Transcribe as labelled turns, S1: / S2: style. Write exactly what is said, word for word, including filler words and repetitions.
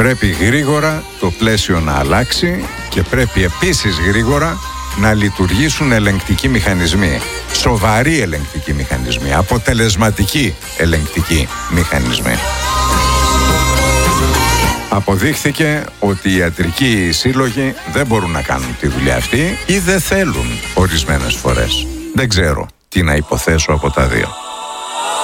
S1: Πρέπει γρήγορα το πλαίσιο να αλλάξει και πρέπει επίσης γρήγορα να λειτουργήσουν ελεγκτικοί μηχανισμοί. Σοβαροί ελεγκτικοί μηχανισμοί, αποτελεσματικοί ελεγκτικοί μηχανισμοί. Αποδείχθηκε ότι οι ιατρικοί σύλλογοι δεν μπορούν να κάνουν τη δουλειά αυτή ή δεν θέλουν ορισμένες φορές. Δεν ξέρω τι να υποθέσω από τα δύο.